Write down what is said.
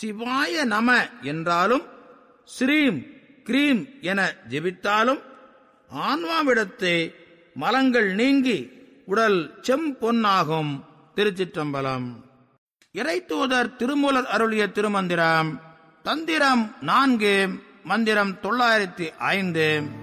சிவாய நம என்றாலும் ஸ்ரீம் கிரீம் என ஜெபித்தாலும் ஆன்மாவிடத்தே மலங்கள் நீங்கி உடல் செம்பொன்னாகும். திருச்சிற்றம்பலம். இறைத்தூதர் திருமூலர் அருளிய திருமந்திரம். தந்திரம் 4, மந்திரம் 905.